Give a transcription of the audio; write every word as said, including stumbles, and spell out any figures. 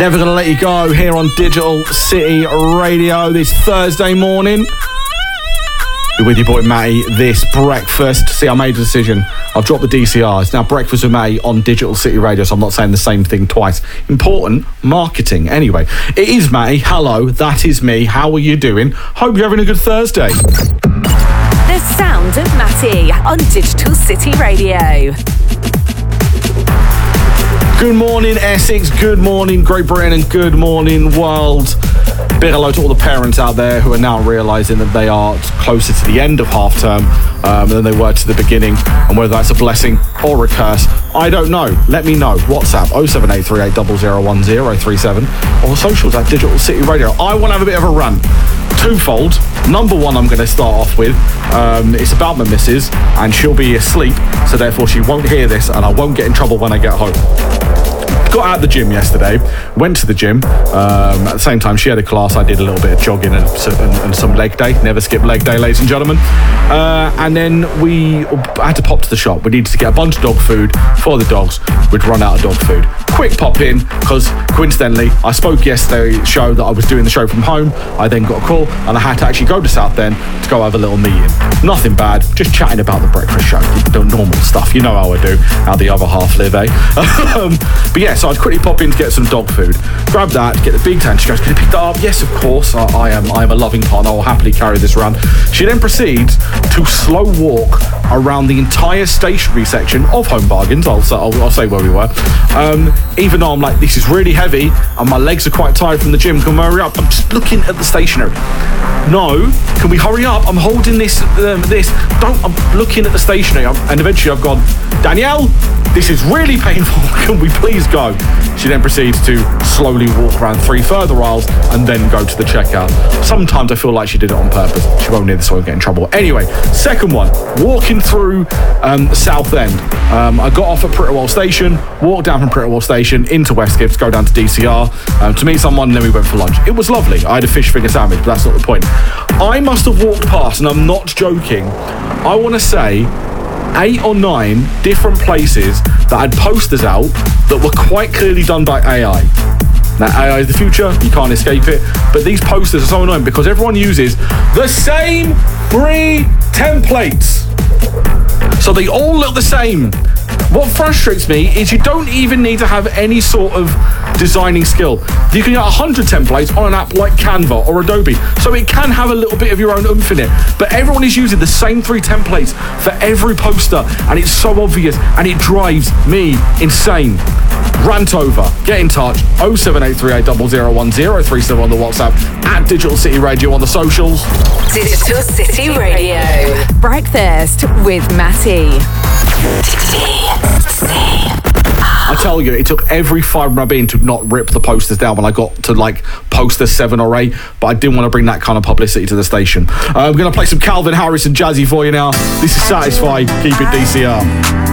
Never Gonna Let You Go here on Digital City Radio this Thursday morning. You're with your boy Matty this breakfast. See, I made a decision. I've dropped the D C R. It's now Breakfast with Matty on Digital City Radio, so I'm not saying the same thing twice. Important marketing. Anyway, it is Matty. Hello, that is me. How are you doing? Hope you're having a good Thursday. The sound of Matty on Digital City Radio. Good morning, Essex. Good morning, Great Britain, and good morning, world. Big hello to all the parents out there who are now realising that they are closer to the end of half term um, than they were to the beginning, and whether that's a blessing or a curse, I don't know. Let me know. WhatsApp oh seven eight three eight zero zero one zero three seven or socials at Digital City Radio. I want to have a bit of a rant. Twofold. Number one, I'm going to start off with, um, it's about my missus, and she'll be asleep, so therefore she won't hear this, and I won't get in trouble when I get home. Got out of the gym yesterday, went to the gym. Um, at the same time, she had a class. I did a little bit of jogging and, and, and some leg day. Never skip leg day, ladies and gentlemen. Uh, and then we I had to pop to the shop. We needed to get a bunch of dog food for the dogs. We'd run out of dog food. Quick pop in, because coincidentally, I spoke yesterday's show that I was doing the show from home. I then got a call, and I had to actually go to Southend to go have a little meeting. Nothing bad, just chatting about the breakfast show. The normal stuff. You know how I do, how the other half live, eh? um, but yeah, so I'd quickly pop in to get some dog food. Grab that, get the big tan. She goes, "Can you pick that up?" Yes, of course. I, I am I am a loving partner. I will happily carry this around. She then proceeds to slow walk around the entire stationery section of Home Bargains. I'll, I'll, I'll say where we were. Um, even though I'm like, this is really heavy and my legs are quite tired from the gym. Can we hurry up? I'm just looking at the stationery. No, can we hurry up? I'm holding this, um, this. Don't, I'm looking at the stationery. I'm, and eventually I've gone, "Danielle, this is really painful. Can we please go?" She then proceeds to slowly walk around three further aisles and then go to the checkout. Sometimes I feel like she did it on purpose. She won't hear this, so I won't get in trouble. Anyway, second one, walking through um, Southend. Um, I got off at Prittlewell Station, walked down from Prittlewell Station into Westgate to go down to D C R um, to meet someone, and then we went for lunch. It was lovely. I had a fish finger sandwich, but that's not the point. I must have walked past, and I'm not joking, I want to say eight or nine different places that had posters out that were quite clearly done by A I. Now, A I is the future, you can't escape it, but these posters are so annoying because everyone uses the same three templates. So they all look the same. What frustrates me is you don't even need to have any sort of designing skill. You can get one hundred templates on an app like Canva or Adobe, so it can have a little bit of your own oomph in it. But everyone is using the same three templates for every poster, and it's so obvious, and it drives me insane. Rant over. Get in touch. oh seven eight three eight zero zero one zero three seven on the WhatsApp, at Digital City Radio on the socials. Digital City Radio. Breakfast with Matty. I tell you, it took every fibre of my being to not rip the posters down when I got to like poster seven or eight, but I didn't want to bring that kind of publicity to the station. Uh, I'm going to play some Calvin Harris and Jazzy for you now. This is Satisfy. Keep it D C R.